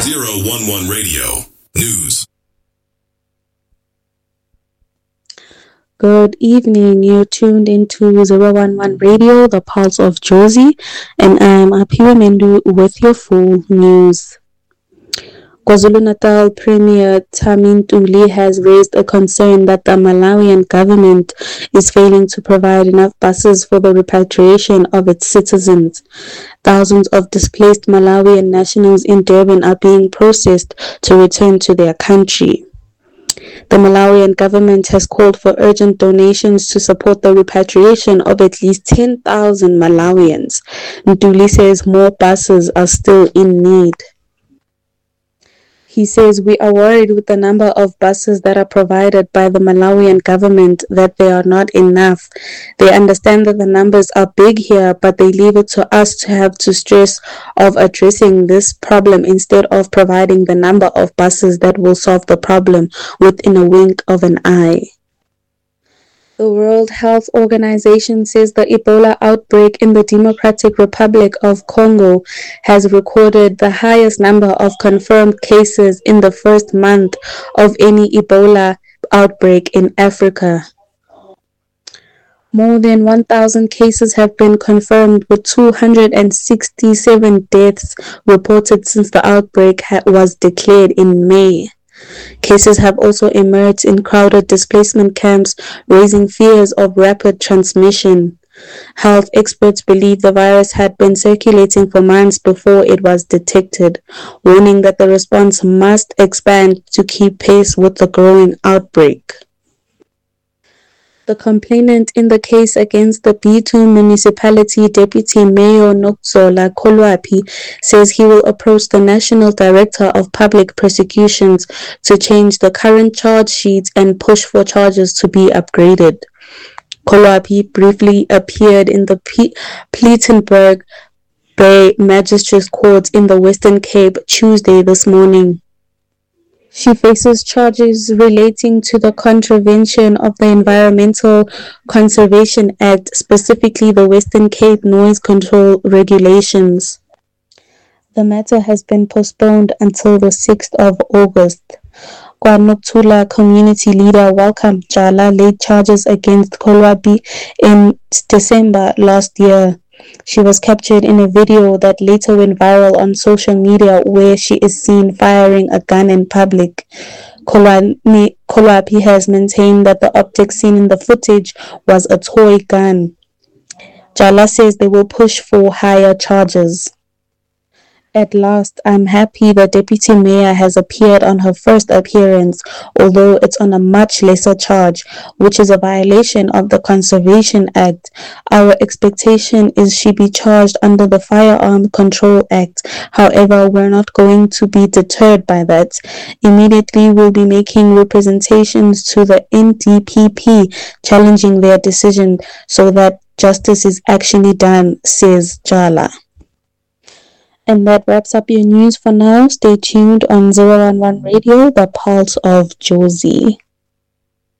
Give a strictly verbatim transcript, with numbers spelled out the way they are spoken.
zero one one Radio News. Good evening. You're tuned into zero one one Radio, the pulse of Jozi, and I'm Aphiwe Mendu with your full news. KwaZulu-Natal Premier Tami Ntuli has raised a concern that the Malawian government is failing to provide enough buses for the repatriation of its citizens. Thousands of displaced Malawian nationals in Durban are being processed to return to their country. The Malawian government has called for urgent donations to support the repatriation of at least ten thousand Malawians. Ntuli says more buses are still in need. He says, "We are worried with the number of buses that are provided by the Malawian government that they are not enough. They understand that the numbers are big here, but they leave it to us to have to stress of addressing this problem instead of providing the number of buses that will solve the problem within a wink of an eye." The World Health Organization says the Ebola outbreak in the Democratic Republic of Congo has recorded the highest number of confirmed cases in the first month of any Ebola outbreak in Africa. More than one thousand cases have been confirmed, with two hundred sixty-seven deaths reported since the outbreak ha- was declared in May. Cases have also emerged in crowded displacement camps, raising fears of rapid transmission. Health experts believe the virus had been circulating for months before it was detected, warning that the response must expand to keep pace with the growing outbreak. The complainant in the case against the B two municipality deputy mayor Nokzola Kolwapi says he will approach the National Director of Public Prosecutions to change the current charge sheets and push for charges to be upgraded. Kolwapi briefly appeared in the P- Plettenberg Bay Magistrates Court in the Western Cape Tuesday this morning. She faces charges relating to the contravention of the Environmental Conservation Act, specifically the Western Cape Noise Control Regulations. The matter has been postponed until the sixth of August. KwaNokuthula community leader Welcome Jala laid charges against Kolwapi in December last year. She was captured in a video that later went viral on social media where she is seen firing a gun in public. Kolwapi has maintained that the object seen in the footage was a toy gun. Jala says they will push for higher charges. At last, I'm happy the deputy mayor has appeared on her first appearance, although it's on a much lesser charge, which is a violation of the Conservation Act. Our expectation is she be charged under the Firearm Control Act. However, we're not going to be deterred by that. Immediately, we'll be making representations to the N D P P challenging their decision so that justice is actually done, says Jala. And that wraps up your news for now. Stay tuned on zero one one Radio, the pulse of Jozi.